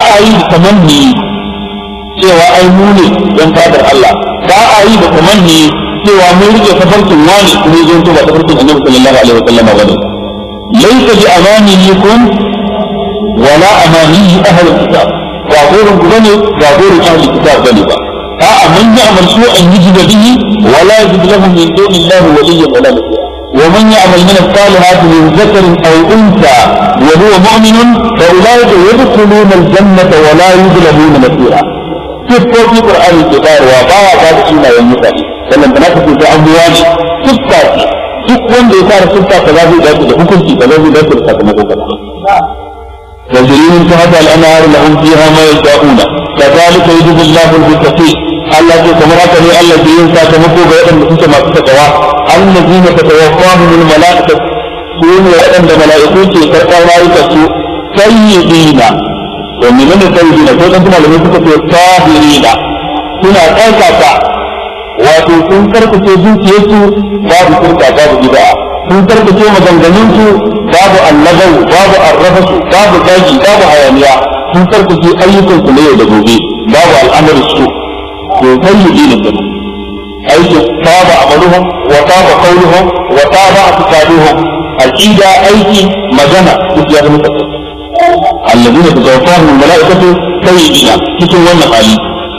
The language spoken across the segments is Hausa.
a yi tamanni cewa ai mu ne don fadar Allah, ba a yi da tamanni cewa mun rike tafarkin wani kuma zo to ba tafarkin Annabi sallallahu alaihi wasallam ba ne. Laysa bi amaniyikum wala amani ahli kitab, ba gurin ku bane ba gurin ahli kitab bane ba. A'a man ya'mal su'an yujza bihi wala yajid lahu min dunillahi waliyyan wala nasira. ومن يعمل من الصالحات من ذكر او انثى وهو مؤمن فاولئك يدخلون الجنه ولا يظلمون نصيرا. كيف في القران الكتاب وباع بعض الناس المثالي sannan da naka ce an buwa ne siffa ce duk wanda ya fara siffa ka za zai dace da hukunci ka zai dace da sakamako ka وجريهم تحت الانهار لهم فيها ما يشاءون كذلك يجزي الله المتقين. الله كما قال الذي ينسى كمكو بيدن متى ما تتقوا الذين تتوفاهم الملائكه سون وأن الملائكه ترقى رايته سيدين ومن السيدين فأنتم لم تكونوا طاهرين كنا أنكتا wato sun karkace zuciyarsu babu shirka babu bid'a, sun karkace maganganunsu babu allagau babu arrafasu babu zagi babu hayaniya, sun karkace ayyukansu na yau da gobe babu al'amarin su to sai yi dinin su aikin taba amaluhum wa taba qawluhum wa taba atiqaduhum aqida aiki magana duk ya zama tsaka alladhina tawaffahum malaikatu sayyidina cikin wannan hali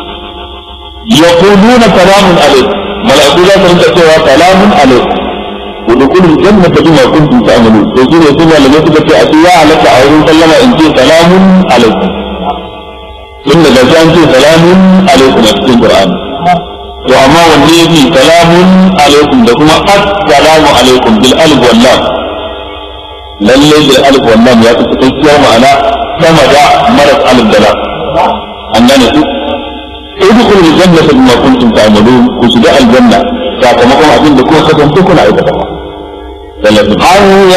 يقولون سلام عليكم ملائكة لا تنسوا سلام عليكم ودخلوا الجنة بما كنتم تعملون يقول يسمى لم يتبقى أشياء لك أعوذ سلم إن سلام عليكم إن جزاء سلام عليكم في القرآن وأما والنبي سلام عليكم لكم السلام عليكم بالألف واللام لن يجد الألف واللام يتبقى معنا كما جاء مرض ألف دلال أننا ادخلوا الجنة بما كنتم تعملون وشجاع الجنة sakamakon abin da kuma kasance kuna aikata ba. هل